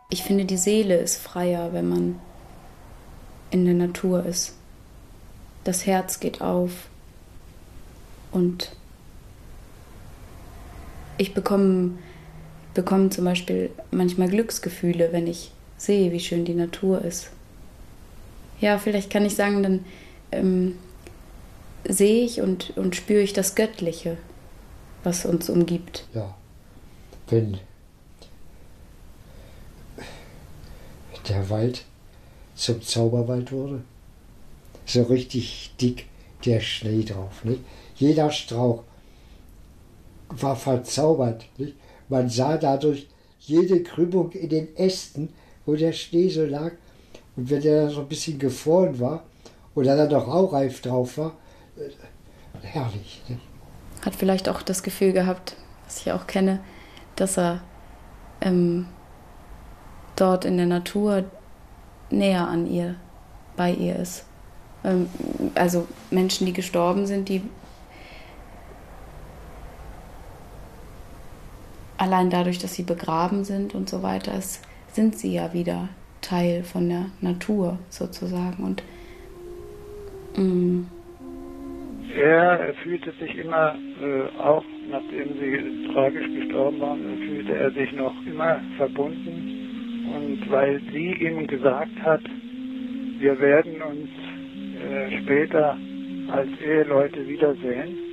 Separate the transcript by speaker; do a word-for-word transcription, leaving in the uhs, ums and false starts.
Speaker 1: Ich finde, die Seele ist freier, wenn man in der Natur ist. Das Herz geht auf und ich bekomme, bekomme zum Beispiel manchmal Glücksgefühle, wenn ich sehe, wie schön die Natur ist. Ja, vielleicht kann ich sagen, dann ähm, sehe ich und, und spüre ich das Göttliche, was uns umgibt.
Speaker 2: Ja, wenn der Wald zum Zauberwald wurde, so richtig dick der Schnee drauf. Nicht? Jeder Strauch war verzaubert. Nicht? Man sah dadurch jede Krümmung in den Ästen, wo der Schnee so lag. Und wenn der so ein bisschen gefroren war oder dann noch raureif drauf war, äh, herrlich. Nicht?
Speaker 1: Hat vielleicht auch das Gefühl gehabt, was ich auch kenne, dass er ähm, dort in der Natur näher an ihr, bei ihr ist. Ähm, also Menschen, die gestorben sind, die allein dadurch, dass sie begraben sind und so weiter, ist, sind sie ja wieder Teil von der Natur sozusagen. Und mh.
Speaker 3: Er fühlte sich immer, äh, auch nachdem sie tragisch gestorben waren, fühlte er sich noch immer verbunden. Und weil sie ihm gesagt hat, wir werden uns äh, später als Eheleute wiedersehen,